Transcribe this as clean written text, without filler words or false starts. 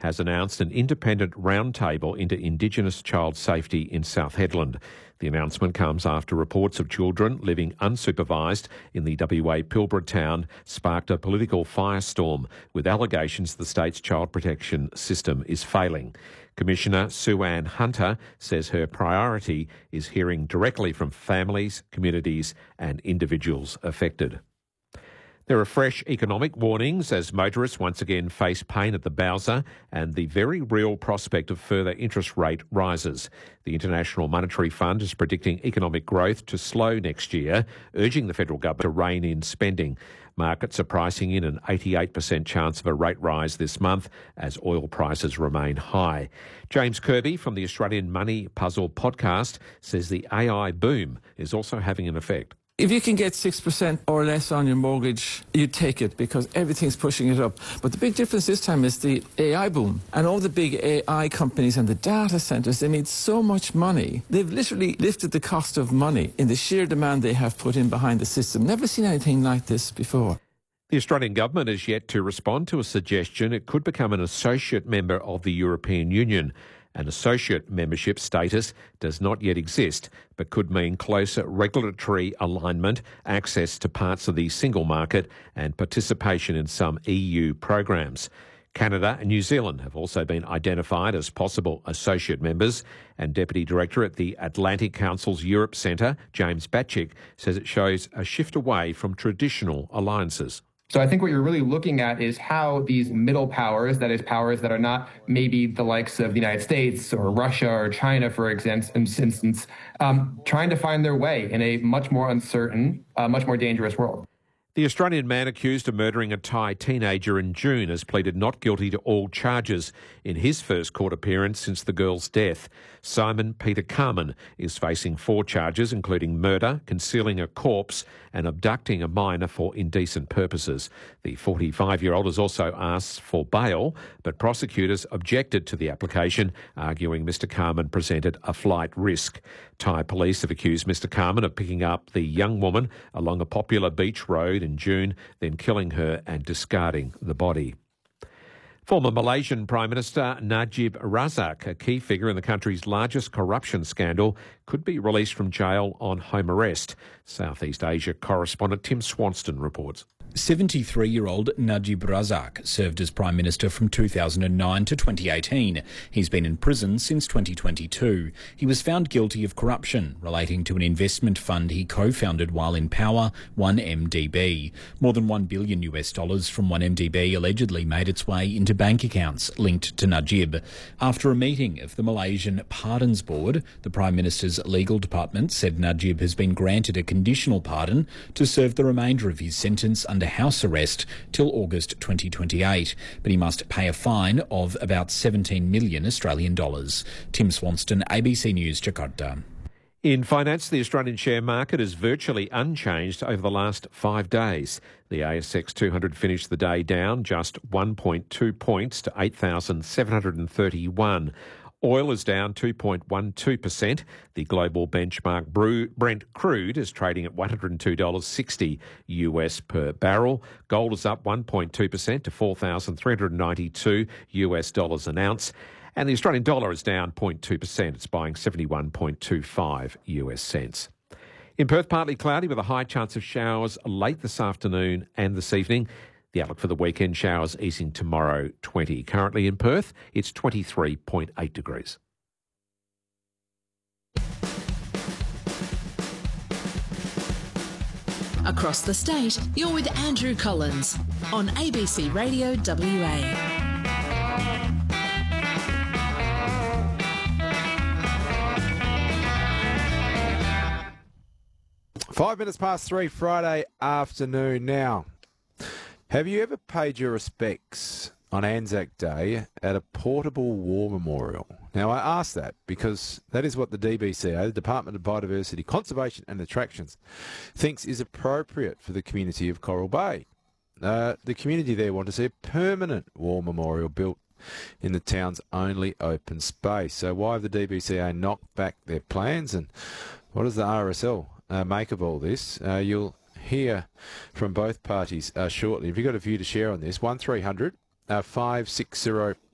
has announced an independent roundtable into Indigenous child safety in South Hedland. The announcement comes after reports of children living unsupervised in the WA Pilbara town sparked a political firestorm with allegations the state's child protection system is failing. Commissioner Sue-Ann Hunter says her priority is hearing directly from families, communities and individuals affected. There are fresh economic warnings as motorists once again face pain at the Bowser and the very real prospect of further interest rate rises. The International Monetary Fund is predicting economic growth to slow next year, urging the federal government to rein in spending. Markets are pricing in an 88% chance of a rate rise this month as oil prices remain high. James Kirby from the Australian Money Puzzle podcast says the AI boom is also having an effect. If you can get 6% or less on your mortgage, you take it because everything's pushing it up. But the big difference this time is the AI boom. And all the big AI companies and the data centres, they need so much money. They've literally lifted the cost of money in the sheer demand they have put in behind the system. Never seen anything like this before. The Australian government has yet to respond to a suggestion it could become an associate member of the European Union. An associate membership status does not yet exist, but could mean closer regulatory alignment, access to parts of the single market and participation in some EU programs. Canada and New Zealand have also been identified as possible associate members, and Deputy Director at the Atlantic Council's Europe Centre, James Batchick, says it shows a shift away from traditional alliances. So I think what you're really looking at is how these middle powers, that is powers that are not maybe the likes of the United States or Russia or China, for instance, trying to find their way in a much more uncertain, much more dangerous world. The Australian man accused of murdering a Thai teenager in June has pleaded not guilty to all charges in his first court appearance since the girl's death. Simon Peter Carman is facing 4 charges, including murder, concealing a corpse and abducting a minor for indecent purposes. The 45-year-old has also asked for bail, but prosecutors objected to the application, arguing Mr Carman presented a flight risk. Thai police have accused Mr Carman of picking up the young woman along a popular beach road in June, then killing her and discarding the body. Former Malaysian Prime Minister Najib Razak, a key figure in the country's largest corruption scandal, could be released from jail on home arrest. Southeast Asia correspondent Tim Swanston reports. 73-year-old Najib Razak served as Prime Minister from 2009 to 2018. He's been in prison since 2022. He was found guilty of corruption relating to an investment fund he co-founded while in power, 1MDB. More than $1 billion from 1MDB allegedly made its way into bank accounts linked to Najib. After a meeting of the Malaysian Pardons Board, the Prime Minister's legal department said Najib has been granted a conditional pardon to serve the remainder of his sentence under house arrest till August 2028, but he must pay a fine of about 17 million Australian dollars. Tim Swanston, ABC News, Jakarta. In finance, the Australian share market is virtually unchanged over the last 5 days. The ASX 200 finished the day down just 1.2 points to 8,731. Oil is down 2.12%. The global benchmark Brent crude is trading at $102.60 US per barrel. Gold is up 1.2% to $4,392 US dollars an ounce. And the Australian dollar is down 0.2%. It's buying 71.25 US cents. In Perth, partly cloudy with a high chance of showers late this afternoon and this evening. The outlook for the weekend, showers easing tomorrow, 20. Currently in Perth, it's 23.8 degrees. Across the state, you're with Andrew Collins on ABC Radio WA. Five minutes past 3 Friday afternoon now. Have you ever paid your respects on Anzac Day at a portable war memorial? Now, I ask that because that is what the DBCA, the Department of Biodiversity, Conservation and Attractions, thinks is appropriate for the community of Coral Bay. The community there want to see a permanent war memorial built in the town's only open space. So why have the DBCA knocked back their plans, and what does the RSL make of all this? You'll hear from both parties shortly. If you've got a view to share on this, 1300 560